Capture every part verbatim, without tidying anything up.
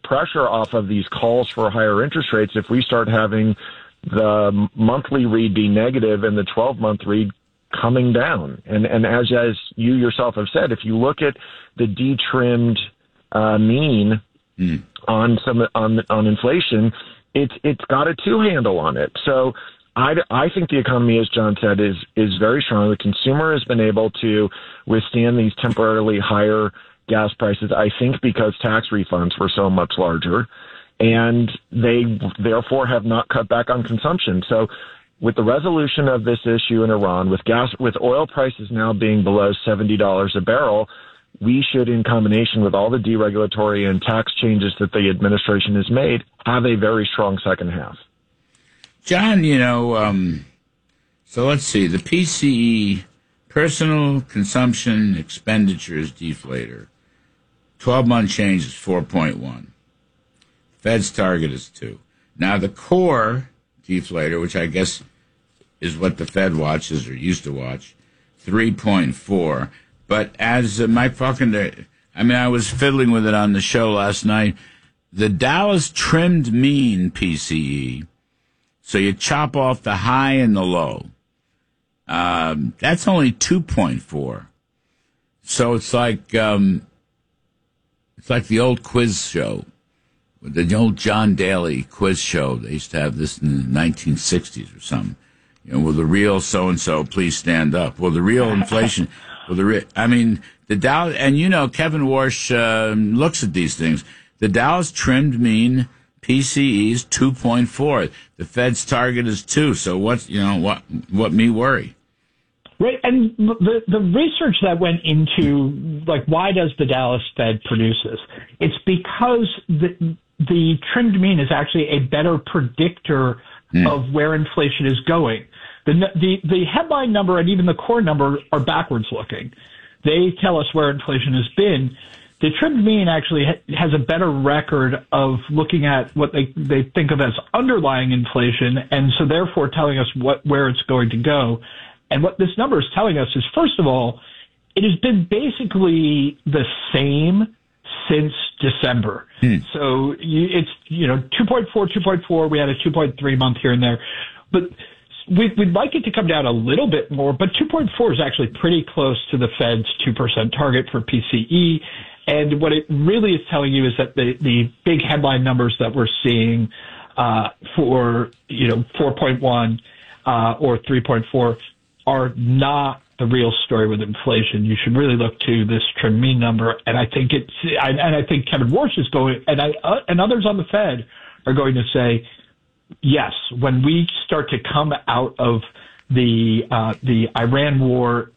pressure off of these calls for higher interest rates if we start having the monthly read be negative and the twelve-month read coming down. And and as as you yourself have said, if you look at the detrimmed uh, mean mm. on some on on inflation, it's it's got a two handle on it. So I, I think the economy, as John said, is is very strong. The consumer has been able to withstand these temporarily higher gas prices, I think, because tax refunds were so much larger, and they therefore have not cut back on consumption. So with the resolution of this issue in Iran, with gas, with oil prices now being below seventy dollars a barrel, we should, in combination with all the deregulatory and tax changes that the administration has made, have a very strong second half. John, you know, um, so let's see, the P C E, Personal Consumption Expenditures Deflator, twelve-month change is four point one. Fed's target is two. Now, the core deflator, which I guess is what the Fed watches or used to watch, three point four. But as uh, Mike Faulkner, I mean, I was fiddling with it on the show last night, the Dallas trimmed mean P C E, so you chop off the high and the low, um, that's only two point four. So it's like um, it's like the old quiz show, the old John Daly quiz show. They used to have this in the nineteen sixties or something. You know, will the real so-and-so please stand up? Will the real inflation, will the re- I mean, the Dallas, and you know, Kevin Warsh uh, looks at these things. The Dallas trimmed mean P C E is two point four. The Fed's target is two. So what's, you know, what, what me worry? Right, and the the research that went into, like, why does the Dallas Fed produce this? It's because the the trimmed mean is actually a better predictor mm. of where inflation is going. The, the the headline number and even the core number are backwards looking. They tell us where inflation has been. The trimmed mean actually ha- has a better record of looking at what they, they think of as underlying inflation, and so therefore telling us what where it's going to go. And what this number is telling us is, first of all, it has been basically the same since December. Hmm. So you, it's, you know, two point four, two point four. We had a two point three month here and there. But we'd, we'd like it to come down a little bit more, but two point four is actually pretty close to the Fed's two percent target for P C E. And what it really is telling you is that the, the big headline numbers that we're seeing uh, for, you know, four point one uh, or three point four are not the real story with inflation. You should really look to this trim mean number. And I think it's, and I think Kevin Warsh is going, and I, uh, and others on the Fed are going to say, yes, when we start to come out of the, uh, the Iran war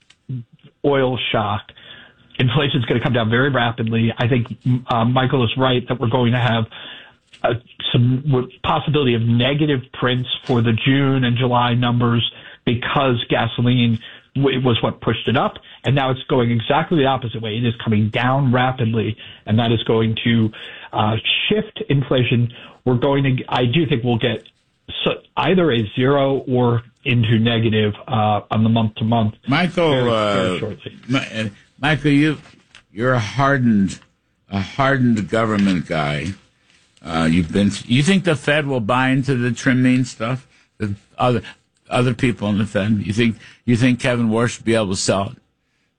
oil shock, inflation is going to come down very rapidly. I think uh, Michael is right that we're going to have uh, some possibility of negative prints for the June and July numbers, because gasoline w- was what pushed it up, and now it's going exactly the opposite way. It is coming down rapidly, and that is going to uh, shift inflation. We're going to, I do think we'll get so either a zero or into negative uh, on the month to month. Michael, very, uh, very shortly. My, Michael, you you're a hardened a hardened government guy. Uh, you've been. You think the Fed will buy into the trim mean stuff? The other. Other people in the Fed? You think you think Kevin Warsh will be able to sell it?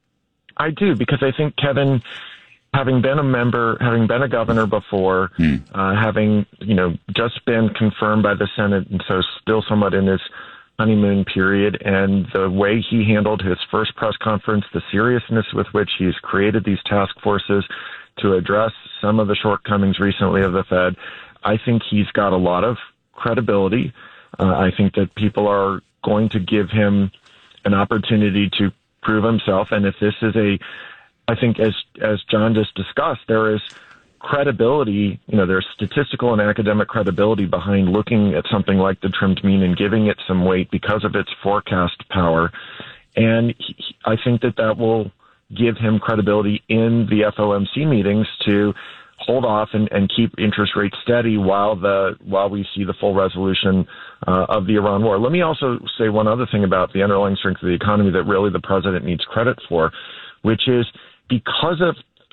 I do, because I think Kevin, having been a member, having been a governor before, hmm. uh, having, you know, just been confirmed by the Senate, and so still somewhat in his honeymoon period, and the way he handled his first press conference, the seriousness with which he's created these task forces to address some of the shortcomings recently of the Fed, I think he's got a lot of credibility. Uh, I think that people are going to give him an opportunity to prove himself. And if this is a, I think as, as John just discussed, there is credibility, you know, there's statistical and academic credibility behind looking at something like the trimmed mean and giving it some weight because of its forecast power. And he, I think that that will give him credibility in the F O M C meetings to hold off and, and keep interest rates steady while the while we see the full resolution uh, of the Iran war. Let me also say one other thing about the underlying strength of the economy that really the president needs credit for, which is because of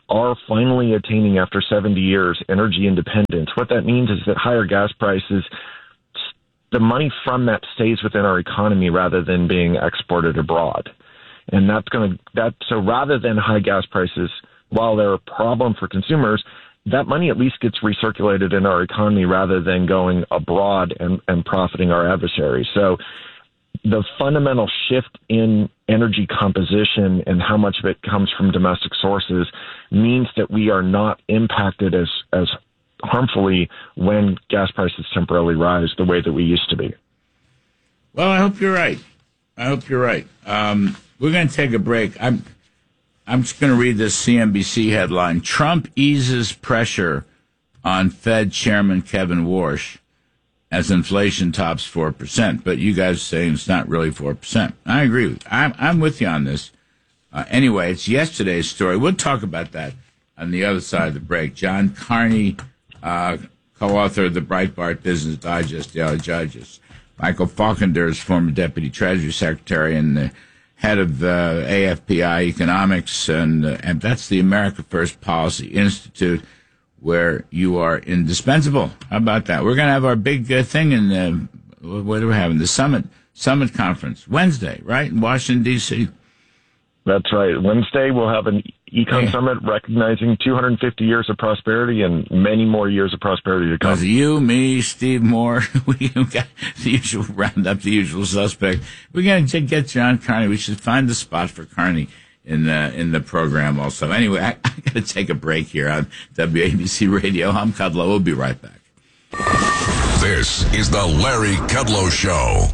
are finally attaining, after seventy years, energy independence. What that means is that higher gas prices, the money from that stays within our economy rather than being exported abroad. And that's going to, that, so rather than high gas prices, while they're a problem for consumers, that money at least gets recirculated in our economy rather than going abroad and, and profiting our adversaries. So the fundamental shift in energy composition and how much of it comes from domestic sources means that we are not impacted as, as harmfully when gas prices temporarily rise the way that we used to be. Well, I hope you're right. I hope you're right. Um, we're going to take a break. I'm I'm just going to read this C N B C headline. Trump eases pressure on Fed Chairman Kevin Warsh as inflation tops four percent. But you guys are saying it's not really four percent. I agree with you. I'm, I'm with you on this. Uh, anyway, it's yesterday's story. We'll talk about that on the other side of the break. John Carney, uh, co-author of the Breitbart Business Digest, Daily Digest. Michael Faulkner is former Deputy Treasury Secretary and the head of uh, A F P I Economics, and uh, and that's the America First Policy Institute, where you are indispensable. How about that? We're going to have our big uh, thing in the, what are we having? The Summit Summit Conference, Wednesday, right, in Washington, D C That's right. Wednesday, we'll have an Econ yeah. Summit recognizing two hundred fifty years of prosperity and many more years of prosperity to come. Because you, me, Steve Moore, we got the usual roundup, the usual suspect. We're going to get John Carney. We should find the spot for Carney in the in the program also. Anyway, I, I got to take a break here on W A B C Radio. I'm Kudlow. We'll be right back. This is the Larry Kudlow Show.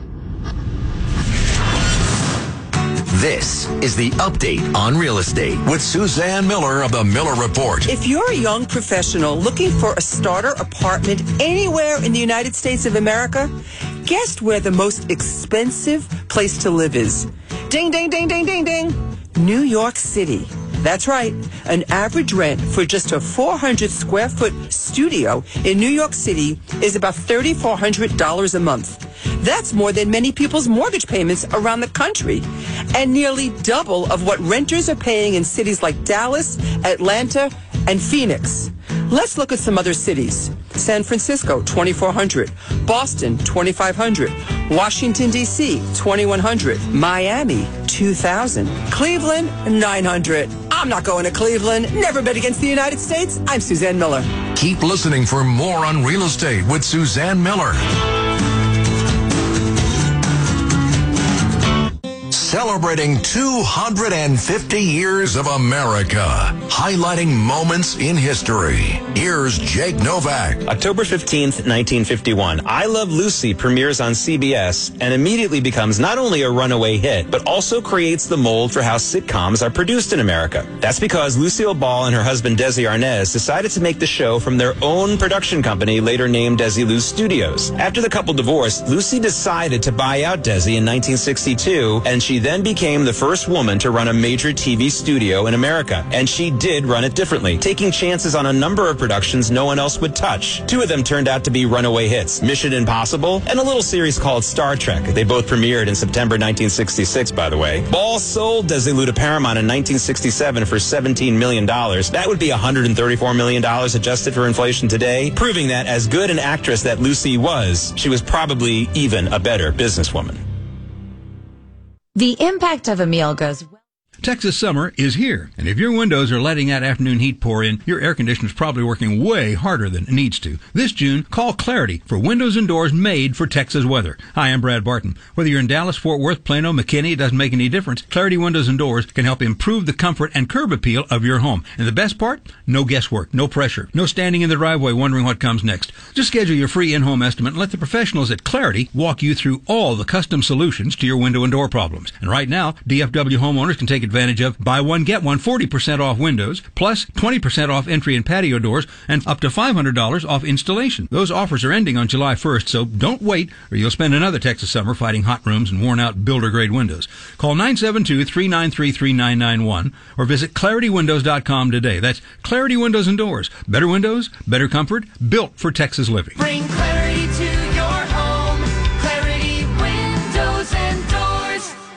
This is the Update on Real Estate with Suzanne Miller of the Miller Report. If you're a young professional looking for a starter apartment anywhere in the United States of America, guess where the most expensive place to live is? Ding, ding, ding, ding, ding, ding. New York City. That's right. An average rent for just a four hundred square foot studio in New York City is about three thousand four hundred dollars a month. That's more than many people's mortgage payments around the country, and nearly double of what renters are paying in cities like Dallas, Atlanta, and Phoenix. Let's look at some other cities. San Francisco, twenty-four hundred dollars. Boston, twenty-five hundred dollars. Washington, D C, twenty-one hundred dollars. Miami, two thousand dollars. Cleveland, nine hundred dollars. I'm not going to Cleveland. Never bet against the United States. I'm Suzanne Miller. Keep listening for more on real estate with Suzanne Miller. Celebrating two hundred fifty years of America, highlighting moments in history. Here's Jake Novak. October fifteenth, nineteen fifty-one, I Love Lucy premieres on C B S and immediately becomes not only a runaway hit, but also creates the mold for how sitcoms are produced in America. That's because Lucille Ball and her husband Desi Arnaz decided to make the show from their own production company, later named Desilu Studios. After the couple divorced, Lucy decided to buy out Desi in nineteen sixty-two, and she then became the first woman to run a major T V studio in America. And she did run it differently, taking chances on a number of productions no one else would touch. Two of them turned out to be runaway hits, Mission Impossible and a little series called Star Trek. They both premiered in September nineteen sixty-six, by the way. Ball sold Desilu to Paramount in nineteen sixty-seven for seventeen million dollars. That would be one hundred thirty-four million dollars adjusted for inflation today, proving that as good an actress that Lucy was, she was probably even a better businesswoman. The impact of a meal goes well. Texas summer is here, and if your windows are letting that afternoon heat pour in, your air conditioner is probably working way harder than it needs to. This June, call Clarity for windows and doors made for Texas weather. Hi, I'm Brad Barton. Whether you're in Dallas, Fort Worth, Plano, McKinney, it doesn't make any difference. Clarity Windows and Doors can help improve the comfort and curb appeal of your home. And the best part? No guesswork, no pressure, no standing in the driveway wondering what comes next. Just schedule your free in-home estimate and let the professionals at Clarity walk you through all the custom solutions to your window and door problems. And right now, D F W homeowners can take advantage of buy one, get one, forty percent off windows, plus twenty percent off entry and patio doors, and up to five hundred dollars off installation. Those offers are ending on July first, so don't wait, or you'll spend another Texas summer fighting hot rooms and worn-out builder-grade windows. Call nine seven two, three nine three, three nine nine one or visit clarity windows dot com today. That's Clarity Windows and Doors. Better windows, better comfort, built for Texas living. Bring clarity to your home. Clarity Windows and Doors.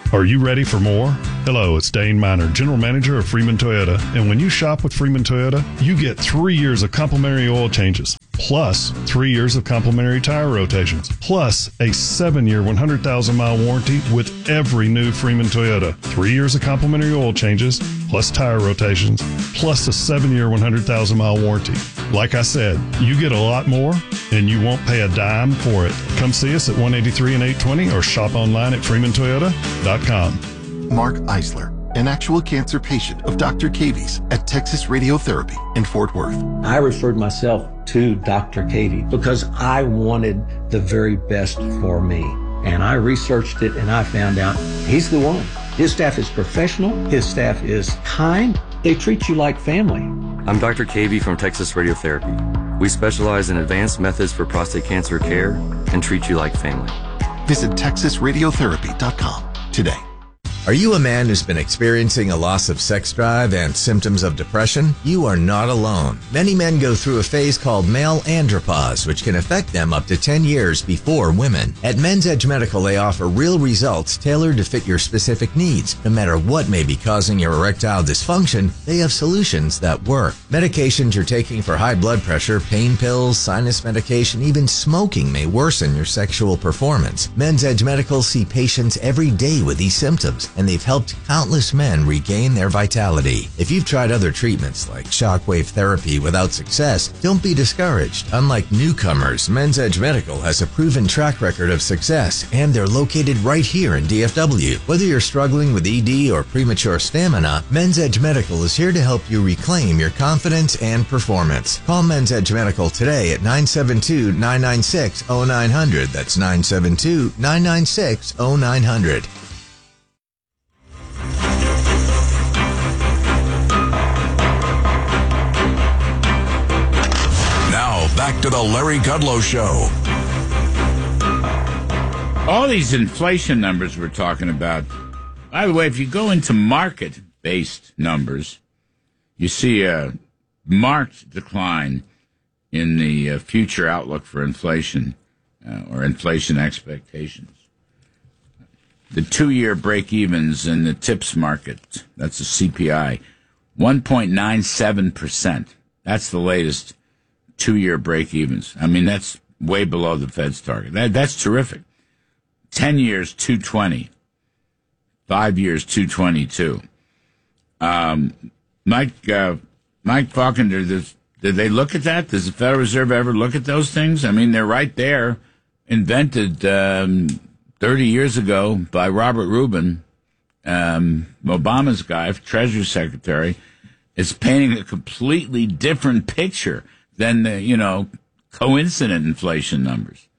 Are you ready for more? Hello, it's Dane Miner, General Manager of Freeman Toyota. And when you shop with Freeman Toyota, you get three years of complimentary oil changes, plus three years of complimentary tire rotations, plus a seven-year, one hundred thousand mile warranty with every new Freeman Toyota. Three years of complimentary oil changes, plus tire rotations, plus a seven-year, one hundred thousand mile warranty. Like I said, you get a lot more, and you won't pay a dime for it. Come see us at one eighty-three and eight twenty or shop online at freeman toyota dot com. Mark Eisler, an actual cancer patient of Doctor Cavy's at Texas Radiotherapy in Fort Worth. I referred myself to Doctor Cavey because I wanted the very best for me. And I researched it and I found out he's the one. His staff is professional. His staff is kind. They treat you like family. I'm Doctor Cavey from Texas Radiotherapy. We specialize in advanced methods for prostate cancer care and treat you like family. Visit texas radiotherapy dot com today. Are you a man who's been experiencing a loss of sex drive and symptoms of depression? You are not alone. Many men go through a phase called male andropause, which can affect them up to ten years before women. At Men's Edge Medical, they offer real results tailored to fit your specific needs. No matter what may be causing your erectile dysfunction, they have solutions that work. Medications you're taking for high blood pressure, pain pills, sinus medication, even smoking may worsen your sexual performance. Men's Edge Medical see patients every day with these symptoms, and they've helped countless men regain their vitality. If you've tried other treatments like shockwave therapy without success, don't be discouraged. Unlike newcomers, Men's Edge Medical has a proven track record of success, and they're located right here in D F W. Whether you're struggling with E D or premature stamina, Men's Edge Medical is here to help you reclaim your confidence and performance. Call Men's Edge Medical today at nine seven two, nine nine six, oh nine hundred. That's nine seven two, nine nine six, oh nine hundred. Back to the Larry Kudlow Show. All these inflation numbers we're talking about. By the way, if you go into market-based numbers, you see a marked decline in the uh, future outlook for inflation uh, or inflation expectations. The two-year break-evens in the TIPS market, that's the C P I, one point nine seven percent. That's the latest two-year break-evens. I mean, that's way below the Fed's target. That, that's terrific. Ten years, two twenty. Five years, two twenty-two. Um, Mike, uh, Mike Faulkner, does, did they look at that? Does the Federal Reserve ever look at those things? I mean, they're right there, invented um, thirty years ago by Robert Rubin, um, Obama's guy, Treasury Secretary. It's painting a completely different picture than the, you know, coincident inflation numbers.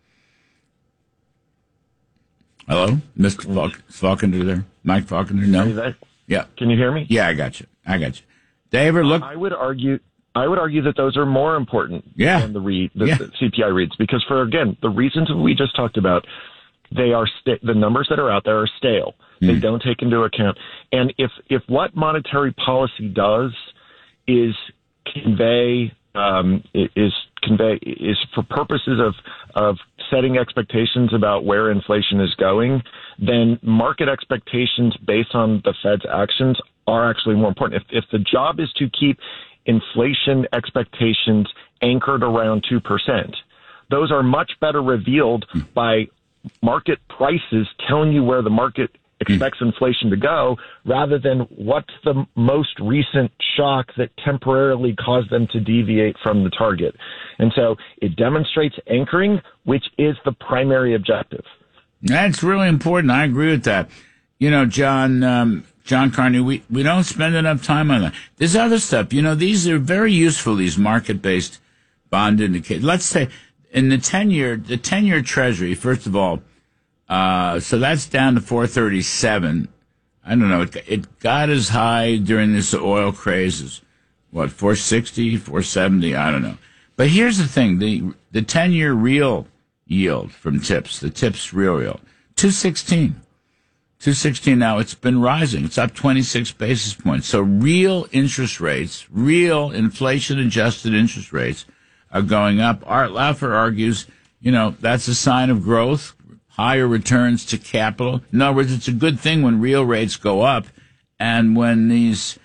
Hello? Mister Falk- Faulkner there? Mike Faulkner? No? Are you there? Yeah. Can you hear me? Yeah, I got you. I got you. They ever look? I would argue I would argue that those are more important yeah. than the, read, the, yeah. the C P I reads, because for, again, the reasons we just talked about, they are sta- the numbers that are out there are stale. Mm. They don't take into account. And if, if what monetary policy does is convey Um, is convey is for purposes of of setting expectations about where inflation is going, then market expectations based on the Fed's actions are actually more important. If, if the job is to keep inflation expectations anchored around two percent, those are much better revealed by market prices telling you where the market expects inflation to go, rather than what's the most recent shock that temporarily caused them to deviate from the target. And so it demonstrates anchoring, which is the primary objective. That's really important. I agree with that. You know, John, um, John Carney, we, we don't spend enough time on that. There's other stuff. You know, these are very useful, these market-based bond indicators. Let's say in the ten-year, the ten-year Treasury, first of all, Uh, so that's down to four thirty-seven. I don't know. It, it got as high during this oil craze as, what, four sixty, four seventy? I don't know. But here's the thing. The the ten-year real yield from TIPS, the TIPS real yield, two sixteen. two sixteen now. It's been rising. It's up twenty-six basis points. So real interest rates, real inflation-adjusted interest rates are going up. Art Laffer argues, you know, that's a sign of growth. higher returns to capital. In other words, it's a good thing when real rates go up and when these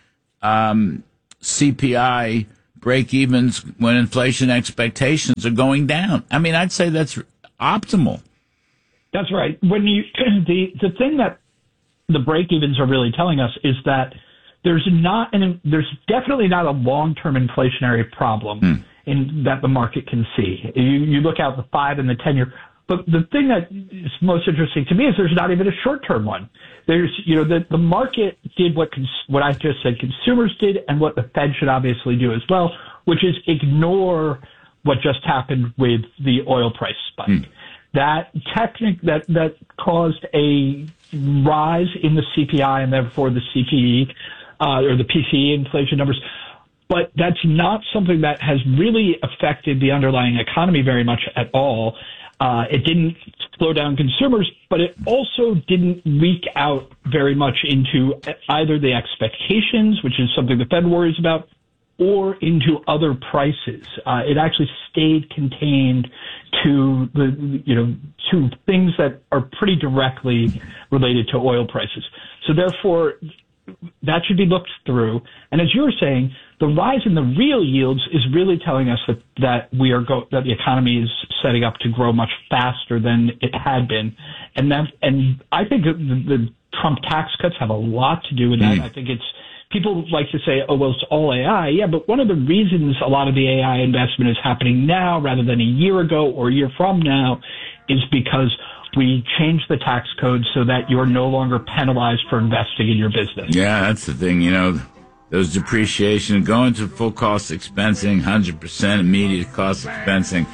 um, C P I break-evens, when inflation expectations are going down. I mean, I'd say that's optimal. That's right. When you the the thing that the break-evens are really telling us is that there's not an there's definitely not a long-term inflationary problem hmm. in that the market can see. You, you look out the five and the ten year. But the thing that is most interesting to me is there's not even a short-term one. There's, you know, the, the market did what cons- what I just said consumers did and what the Fed should obviously do as well, which is ignore what just happened with the oil price spike. Mm. That technique that, that caused a rise in the C P I and therefore the C P E, uh, or the P C E inflation numbers. But that's not something that has really affected the underlying economy very much at all. Uh, it didn't slow down consumers, but it also didn't leak out very much into either the expectations, which is something the Fed worries about, or into other prices. Uh, it actually stayed contained to the, you know, to things that are pretty directly related to oil prices. So therefore, that should be looked through. And as you were saying, the rise in the real yields is really telling us that, that we are go, that the economy is setting up to grow much faster than it had been. And that, and I think that the, the Trump tax cuts have a lot to do with that. Mm. I think it's, people like to say, oh, well, it's all A I. Yeah, but one of the reasons a lot of the A I investment is happening now rather than a year ago or a year from now is because we changed the tax code so that you're no longer penalized for investing in your business. Yeah, that's the thing. You know, those depreciation, going to full cost expensing, one hundred percent immediate cost expensing,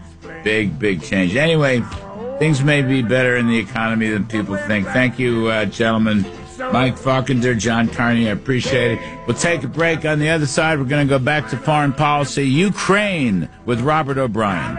big, big change. Anyway, things may be better in the economy than people think. Thank you, uh, gentlemen. Mike Falkender, John Carney, I appreciate it. We'll take a break. On the other side, we're going to go back to foreign policy. Ukraine with Robert O'Brien.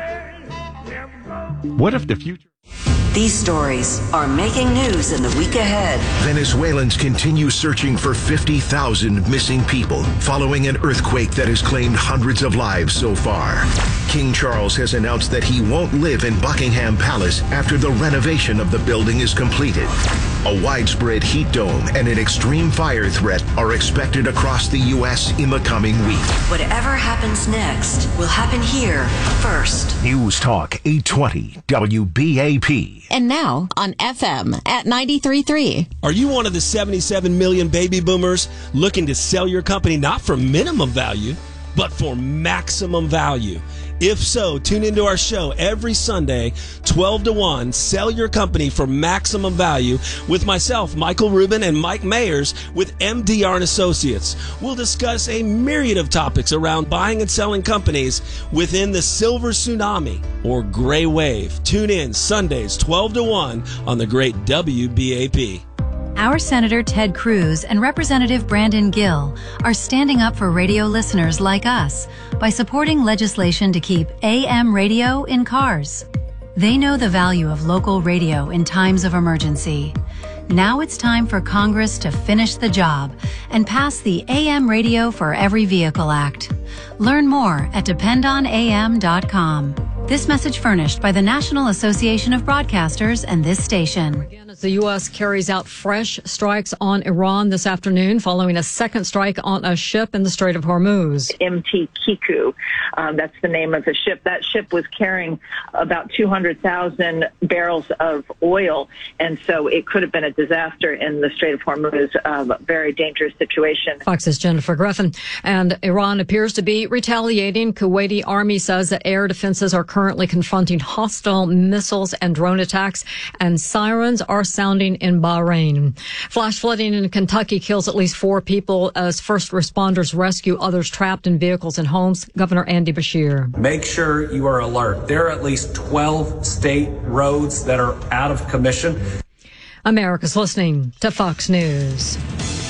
What if the future... These stories are making news in the week ahead. Venezuelans continue searching for fifty thousand missing people following an earthquake that has claimed hundreds of lives so far. King Charles has announced that he won't live in Buckingham Palace after the renovation of the building is completed. A widespread heat dome and an extreme fire threat are expected across the U S in the coming week. Whatever happens next will happen here first. News Talk eight twenty W B A P. And now on F M at ninety-three point three. Are you one of the seventy-seven million baby boomers looking to sell your company not for minimum value, but for maximum value? If so, tune into our show every Sunday, twelve to one, Sell Your Company for Maximum Value, with myself, Michael Rubin, and Mike Mayers with M D R and Associates. We'll discuss a myriad of topics around buying and selling companies within the silver tsunami or gray wave. Tune in Sundays, twelve to one on the great W B A P. Our Senator Ted Cruz and Representative Brandon Gill are standing up for radio listeners like us by supporting legislation to keep A M radio in cars. They know the value of local radio in times of emergency. Now it's time for Congress to finish the job and pass the A M Radio for Every Vehicle Act. Learn more at depend on A M dot com. This message furnished by the National Association of Broadcasters and this station. As the U S carries out fresh strikes on Iran this afternoon following a second strike on a ship in the Strait of Hormuz. M T Kiku, um, that's the name of the ship. That ship was carrying about two hundred thousand barrels of oil, and so it could have been a disaster in the Strait of Hormuz, um, a very dangerous situation. Fox's Jennifer Griffin. And Iran appears to be retaliating. Kuwaiti army says that air defenses are currently confronting hostile missiles and drone attacks, and sirens are sounding in Bahrain. Flash flooding in Kentucky kills at least four people as first responders rescue others trapped in vehicles and homes. Governor Andy Beshear. Make sure you are alert. There are at least twelve state roads that are out of commission. America's listening to Fox News.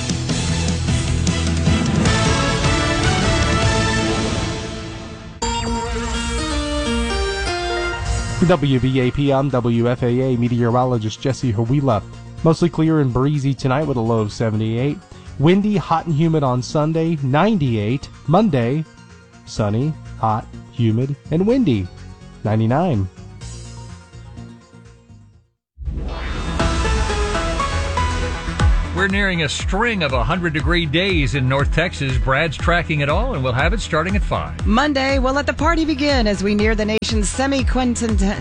W B A P, I'm W F A A meteorologist Jesse Hawila. Mostly clear and breezy tonight with a low of seventy-eight. Windy, hot and humid on Sunday, ninety-eight. Monday, sunny, hot, humid, and windy, ninety-nine. We're nearing a string of one hundred degree days in North Texas. Brad's tracking it all, and we'll have it starting at five. Monday, we'll let the party begin as we near the nation's semi-quincentennial.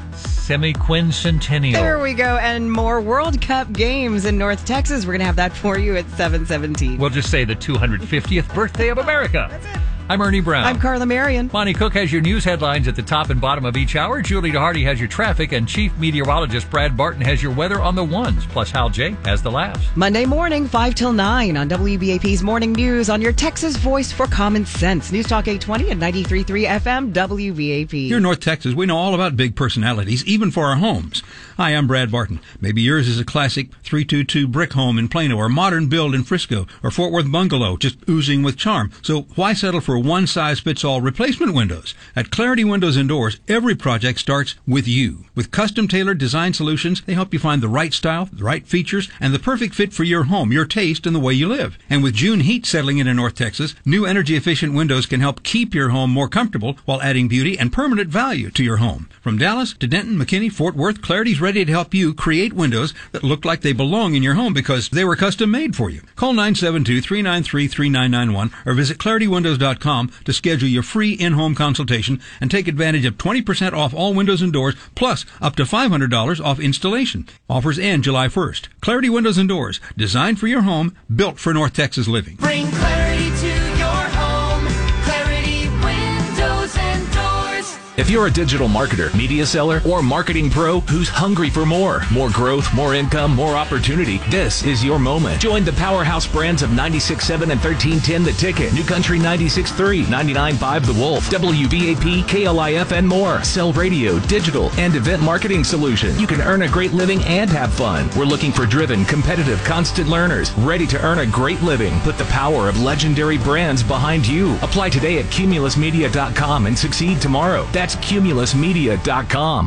Semi-quincentennial. There we go. And more World Cup games in North Texas. We're going to have that for you at seven seventeen. We'll just say the two hundred fiftieth birthday of America. That's it. I'm Ernie Brown. I'm Carla Marion. Monty Cook has your news headlines at the top and bottom of each hour. Julie DeHardy has your traffic, and Chief Meteorologist Brad Barton has your weather on the ones. Plus, Hal J has the laughs. Monday morning, five till nine on W B A P's Morning News on your Texas voice for common sense. News Talk eight twenty and ninety-three point three F M W B A P. Here in North Texas, we know all about big personalities, even for our homes. Hi, I'm Brad Barton. Maybe yours is a classic three two two brick home in Plano, or modern build in Frisco, or Fort Worth bungalow just oozing with charm. So why settle for one-size-fits-all replacement windows? At Clarity Windows and Doors, every project starts with you. With custom-tailored design solutions, they help you find the right style, the right features, and the perfect fit for your home, your taste, and the way you live. And with June heat settling into North Texas, new energy-efficient windows can help keep your home more comfortable while adding beauty and permanent value to your home. From Dallas to Denton, McKinney, Fort Worth, Clarity's ready to help you create windows that look like they belong in your home because they were custom made for you. Call nine seven two, three nine three, three nine nine one or visit clarity windows dot com to schedule your free in-home consultation and take advantage of twenty percent off all windows and doors, plus up to five hundred dollars off installation. Offers end July first. Clarity Windows and Doors, designed for your home, built for North Texas living. Bring clarity to your home. Clarity Windows and Doors. If you're a digital marketer, media seller, or marketing pro who's hungry for more, more growth, more income, more opportunity, this is your moment. Join the powerhouse brands of ninety-six point seven and thirteen ten The Ticket, New Country ninety-six point three, ninety-nine point five The Wolf, W B A P, K L I F, and more. Sell radio, digital, and event marketing solutions. You can earn a great living and have fun. We're looking for driven, competitive, constant learners, ready to earn a great living. Put the power of legendary brands behind you. Apply today at cumulus media dot com and succeed tomorrow. That's cumulus media dot com.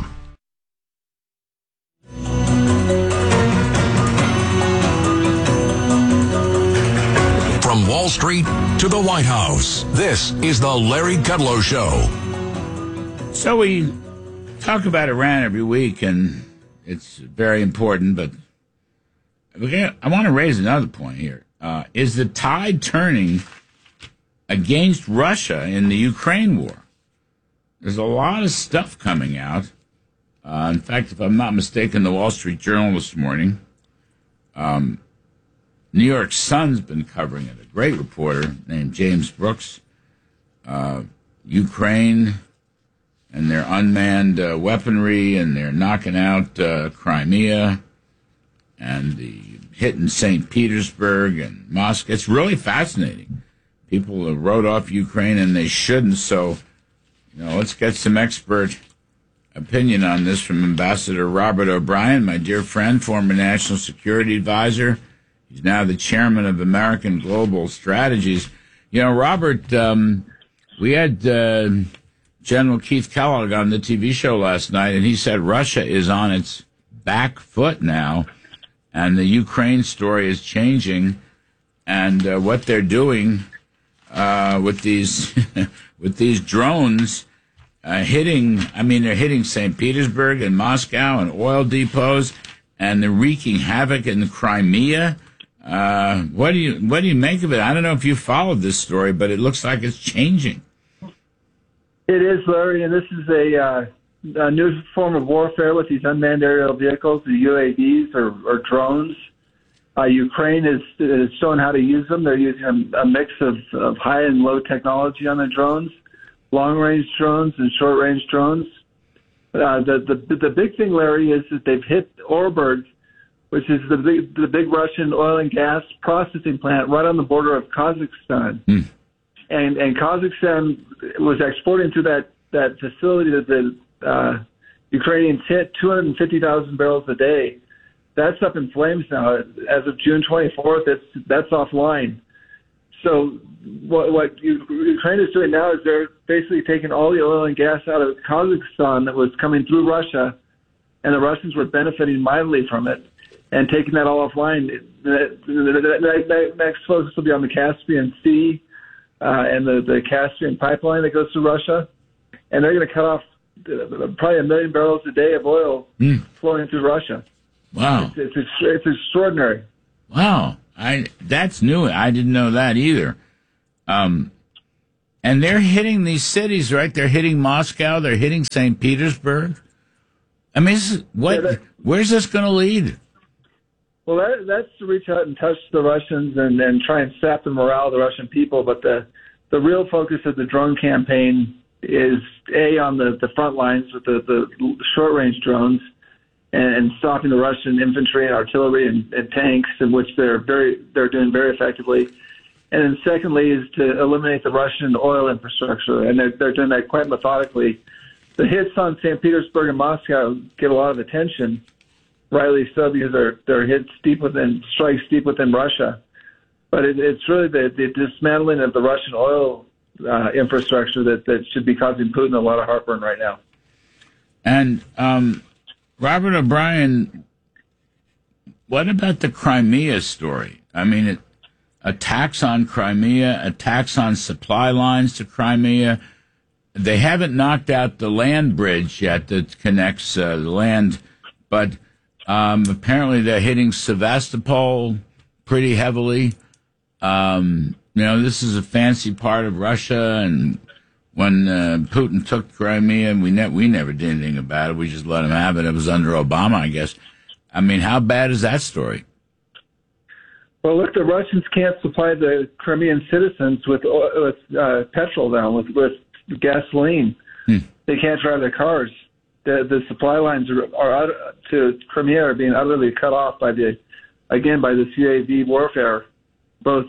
From Wall Street to the White House, this is the Larry Kudlow Show. So we talk about Iran every week, and it's very important, but I want to raise another point here. Uh, is the tide turning against Russia in the Ukraine war? There's a lot of stuff coming out. Uh, in fact, if I'm not mistaken, the Wall Street Journal this morning, um, New York Sun's been covering it. A great reporter named James Brooks, uh, Ukraine and their unmanned uh, weaponry, and they're knocking out uh, Crimea and the hit in Saint Petersburg and Moscow. It's really fascinating. People have wrote off Ukraine, and they shouldn't, so... You know, let's get some expert opinion on this from Ambassador Robert O'Brien, my dear friend, former National Security Advisor. He's now the chairman of American Global Strategies. You know, Robert, um, we had uh, General Keith Kellogg on the T V show last night, and he said Russia is on its back foot now, and the Ukraine story is changing, and uh, what they're doing uh, with these with these drones. Uh, hitting, I mean, they're hitting Saint Petersburg and Moscow and oil depots, and they're wreaking havoc in the Crimea. Uh, what do you what do you make of it? I don't know if you followed this story, but it looks like it's changing. It is, Larry, and this is a, uh, a new form of warfare with these unmanned aerial vehicles, the U A Vs or, or drones. Uh, Ukraine is, is showing how to use them. They're using a, a mix of, of high and low technology on the drones. Long-range drones and short-range drones. Uh, the, the the big thing, Larry, is that they've hit Oreburg, which is the big the big Russian oil and gas processing plant right on the border of Kazakhstan. Mm. And and Kazakhstan was exporting to that, that facility that the uh, Ukrainians hit two hundred fifty thousand barrels a day. That's up in flames now. As of June twenty-fourth, that's, that's offline. So what, what Ukraine is doing now is they're basically taking all the oil and gas out of Kazakhstan that was coming through Russia, and the Russians were benefiting mightily from it, and taking that all offline. The, the, the, the next focus will be on the Caspian Sea uh, and the, the Caspian pipeline that goes through Russia, and they're going to cut off probably a million barrels a day of oil mm. flowing through Russia. Wow. It's, it's, it's extraordinary. Wow, I that's new. I didn't know that either. Um, and they're hitting these cities, right? They're hitting Moscow. They're hitting Saint Petersburg. I mean, this is, what? Yeah, that, where's this going to lead? Well, that, that's to reach out and touch the Russians and, and try and sap the morale of the Russian people. But the the real focus of the drone campaign is A, on the, the front lines with the, the short-range drones and, and stopping the Russian infantry and artillery and, and tanks, in which they're very they're doing very effectively. And then secondly is to eliminate the Russian oil infrastructure, and they're, they're doing that quite methodically. The hits on Saint Petersburg and Moscow get a lot of attention, rightly so, because they're they're hits deep within strikes deep within Russia. But it, it's really the, the dismantling of the Russian oil uh, infrastructure that, that should be causing Putin a lot of heartburn right now. And um, Robert O'Brien, what about the Crimea story? I mean, it, attacks on Crimea, attacks on supply lines to Crimea. They haven't knocked out the land bridge yet that connects uh, the land, but um, apparently they're hitting Sevastopol pretty heavily. Um, you know, this is a fancy part of Russia, and when uh, Putin took Crimea, we, ne- we never did anything about it. We just let him have it. It was under Obama, I guess. I mean, how bad is that story? Well, look, the Russians can't supply the Crimean citizens with, with uh, petrol now, with, with gasoline. Hmm. They can't drive their cars. The the supply lines are, are out to Crimea are being utterly cut off by the, again, by this U A V warfare, both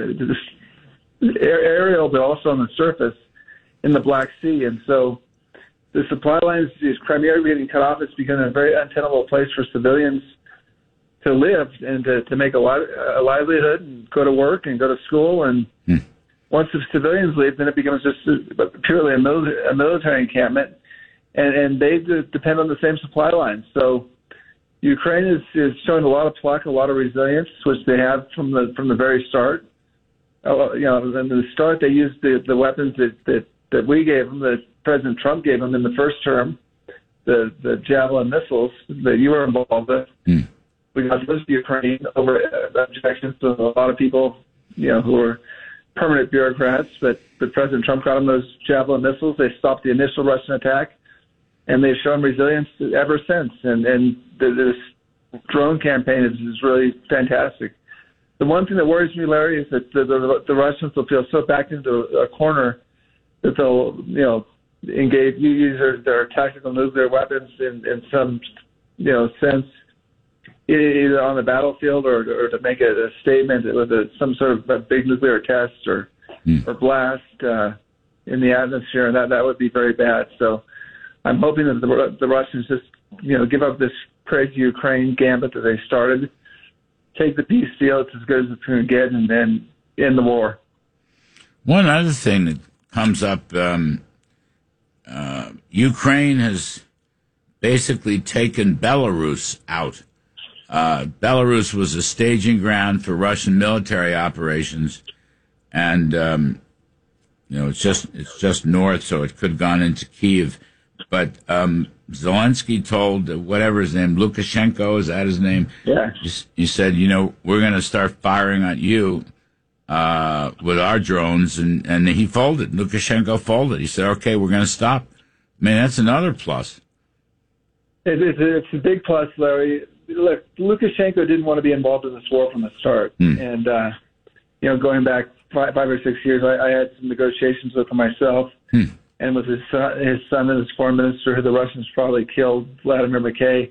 uh, aerial but also on the surface in the Black Sea. And so the supply lines, these Crimea are getting cut off. It's becoming a very untenable place for civilians to live and to, to make a, li- a livelihood and go to work and go to school. And hmm. once the civilians leave, then it becomes just a, purely a, mil- a military encampment, and, and they d- depend on the same supply lines. So Ukraine is, is showing a lot of pluck, a lot of resilience, which they have from the from the very start. Uh, you know, in the start, they used the, the weapons that, that, that we gave them, that President Trump gave them in the first term, the, the Javelin missiles that you were involved with. Hmm. We got those to Ukraine over objections to a lot of people, you know, who are permanent bureaucrats. But, but President Trump got them those Javelin missiles. They stopped the initial Russian attack, and they've shown resilience ever since. And, and this drone campaign is, is really fantastic. The one thing that worries me, Larry, is that the, the, the Russians will feel so backed into a corner that they'll, you know, engage, use their, their tactical nuclear weapons in, in some, you know, sense, either on the battlefield or, or to make a, a statement with a, some sort of a big nuclear test or mm. or blast uh, in the atmosphere, and that, that would be very bad. So I'm hoping that the, the Russians just, you know, give up this crazy Ukraine gambit that they started, take the peace deal, it's as good as it's going to get, and then end the war. One other thing that comes up, um, uh, Ukraine has basically taken Belarus out. Uh, Belarus was a staging ground for Russian military operations, and um, you know it's just it's just north, so it could have gone into Kyiv. But um, Zelensky told uh, whatever his name, Lukashenko, is that his name? Yeah. He, he said, you know, we're going to start firing at you uh, with our drones, and and he folded. Lukashenko folded. He said, okay, we're going to stop. I mean, that's another plus. It, it, it's a big plus, Larry. Look, Lukashenko didn't want to be involved in this war from the start. Hmm. And, uh, you know, going back five, five or six years, I, I had some negotiations with him myself hmm. and with his son, his son and his foreign minister, who the Russians probably killed, Vladimir McKay.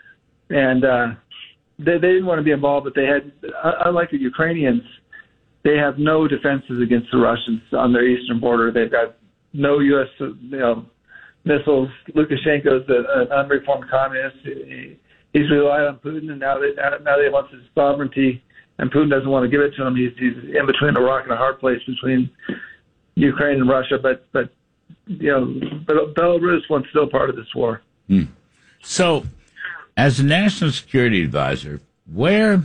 And uh, they, they didn't want to be involved, but they had, unlike the Ukrainians, they have no defenses against the Russians on their eastern border. They've got no U S, you know, missiles. Lukashenko's an unreformed communist. He, He's relied on Putin, and now that now that he wants his sovereignty, and Putin doesn't want to give it to him. He's, he's in between a rock and a hard place between Ukraine and Russia. But but you know, but Belarus was still part of this war. Hmm. So, as a national security advisor, where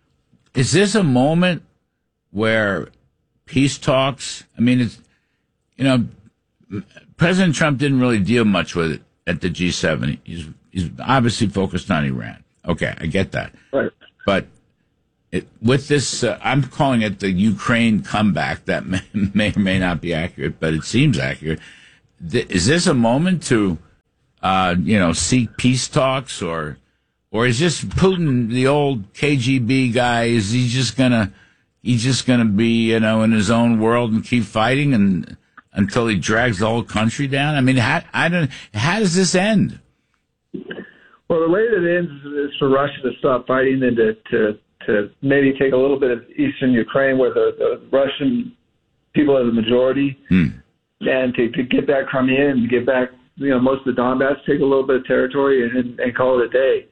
is this a moment where peace talks? I mean, it's you know, President Trump didn't really deal much with it at the G seven. He's He's obviously focused on Iran. Okay, I get that. Right. But it, with this, uh, I'm calling it the Ukraine comeback. That may, may or may not be accurate, but it seems accurate. Th- is this a moment to, uh, you know, seek peace talks, or, or is just Putin the old K G B guy? Is he just gonna, he's just gonna be, you know, in his own world and keep fighting and until he drags the whole country down? I mean, how, I don't. How does this end? Well, the way that it ends is for Russia to stop fighting and to to, to maybe take a little bit of eastern Ukraine, where the, the Russian people are the majority, hmm. and to, to get back Crimea and get back, you know, most of the Donbass, take a little bit of territory and, and call it a day.